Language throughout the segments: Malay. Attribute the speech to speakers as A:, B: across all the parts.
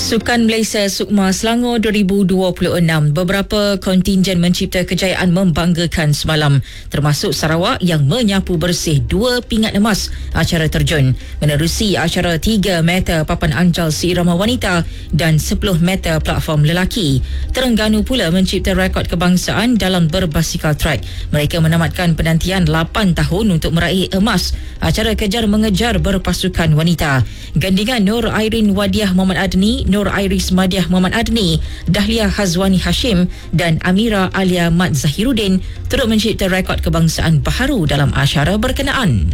A: Sukan Malaysia Sukma Selangor 2026. Beberapa kontingen mencipta kejayaan membanggakan semalam, termasuk Sarawak yang menyapu bersih 2 pingat emas acara terjun, menerusi acara 3 meter papan anjal seirama wanita dan 10 meter platform lelaki. Terengganu pula mencipta rekod kebangsaan dalam berbasikal track. Mereka menamatkan penantian 8 tahun untuk meraih emas acara kejar mengejar berpasukan wanita. Gandingan Nur Airin Wadiah Muhammad Adni, Nur Iris Madiah Muhammad Adni, Dahlia Hazwani Hashim dan Amira Alia Mat Zahiruddin turut mencipta rekod kebangsaan baharu dalam acara berkenaan.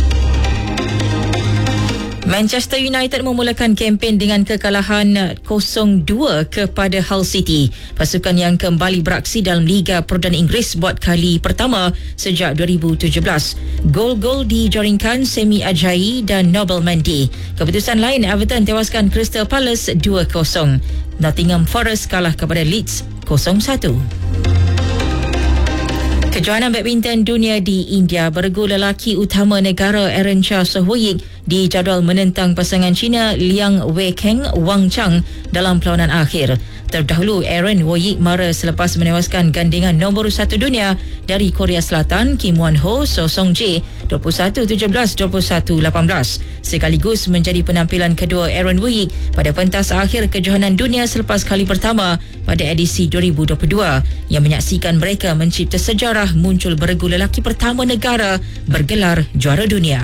A: Manchester United memulakan kempen dengan kekalahan 0-2 kepada Hull City. Pasukan yang kembali beraksi dalam Liga Perdana Inggeris buat kali pertama sejak 2017. Gol-gol dijaringkan Semi Ajayi dan Nobel Mendy. Keputusan lain, Everton tewaskan Crystal Palace 2-0. Nottingham Forest kalah kepada Leeds 0-1. Kejohanan badminton dunia di India, beregu lelaki utama negara Aaron Chia Sohwoyik dijadual menentang pasangan Cina Liang Weikeng Wang Chang dalam perlawanan akhir. Terdahulu, Aaron Woyik mara selepas menewaskan gandingan nombor 1 dunia dari Korea Selatan Kim Won Ho So Song Jae 21-17, 21-18. Sekaligus menjadi penampilan kedua Aaron Woyik pada pentas akhir kejohanan dunia selepas kali pertama pada edisi 2022 yang menyaksikan mereka mencipta sejarah muncul beregu lelaki pertama negara bergelar juara dunia.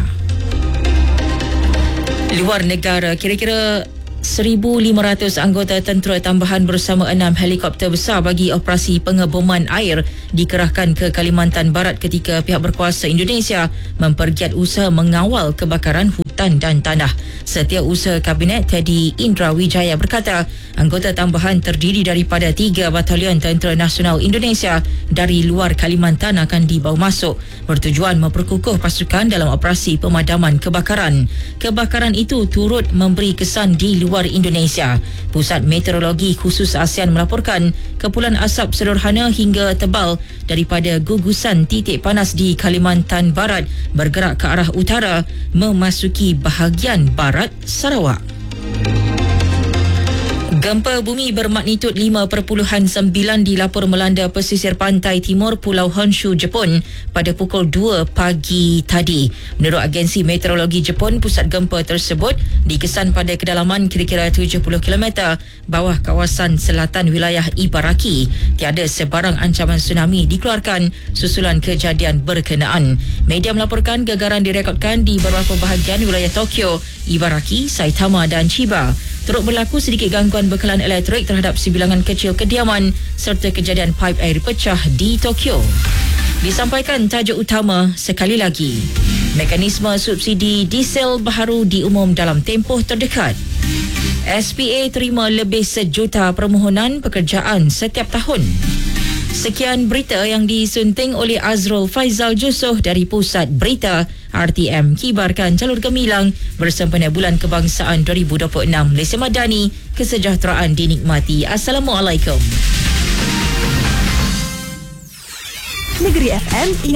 A: Luar negara, kira-kira 1,500 anggota tentera tambahan bersama 6 helikopter besar bagi operasi pengeboman air dikerahkan ke Kalimantan Barat ketika pihak berkuasa Indonesia mempergiat usaha mengawal kebakaran hutan dan tanah. Setiausaha Kabinet Teddy Indra Wijaya berkata, anggota tambahan terdiri daripada 3 batalion Tentera Nasional Indonesia dari luar Kalimantan akan dibawa masuk bertujuan memperkukuh pasukan dalam operasi pemadaman kebakaran. Kebakaran itu turut memberi kesan di luar Indonesia. Pusat Meteorologi Khusus ASEAN melaporkan kepulan asap sederhana hingga tebal daripada gugusan titik panas di Kalimantan Barat bergerak ke arah utara memasuki bahagian barat Sarawak. Gempa bumi bermaknitud 5.9 dilapor melanda pesisir pantai timur Pulau Honshu, Jepun pada pukul 2 pagi tadi. Menurut agensi meteorologi Jepun, pusat gempa tersebut dikesan pada kedalaman kira-kira 70 km bawah kawasan selatan wilayah Ibaraki. Tiada sebarang ancaman tsunami dikeluarkan susulan kejadian berkenaan. Media melaporkan gegaran direkodkan di beberapa bahagian wilayah Tokyo, Ibaraki, Saitama dan Chiba. Turut berlaku sedikit gangguan bekalan elektrik terhadap sebilangan kecil kediaman serta kejadian paip air pecah di Tokyo. Disampaikan tajuk utama sekali lagi. Mekanisme subsidi diesel baharu diumum dalam tempoh terdekat. SPA terima lebih 1 juta permohonan pekerjaan setiap tahun. Sekian berita yang disunting oleh Azrul Faizal Jusoh dari Pusat Berita RTM. Kibarkan jalur gemilang bersempena Bulan Kebangsaan 2026. Malaysia Madani, kesejahteraan dinikmati. Assalamualaikum.
B: Negeri FM